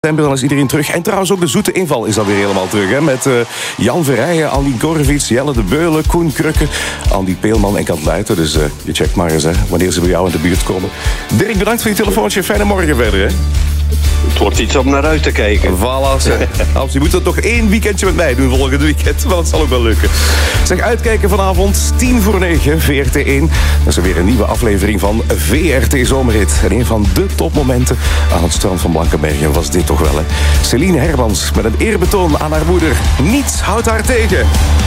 Dan is iedereen terug. En trouwens ook de zoete inval is alweer helemaal terug. Hè? Met Jan Verrijen, Annie Gorvits, Jelle de Beulen, Koen Krukke, Andy Peelman en Kant Luiten. Dus je checkt maar eens wanneer ze bij jou in de buurt komen. Dirk, bedankt voor je telefoontje. Fijne morgen verder. Hè? Het wordt iets om naar uit te kijken. Voilà. Je moet dat toch 1 weekendje met mij doen volgende weekend. Maar dat zal ook wel lukken. Zeg, uitkijken vanavond 8:50, VRT1. Dat is er weer een nieuwe aflevering van VRT Zomerhit. En een van de topmomenten aan het strand van Blankenbergen was dit toch wel. Hè? Celine Hermans met een eerbetoon aan haar moeder. Niets houdt haar tegen.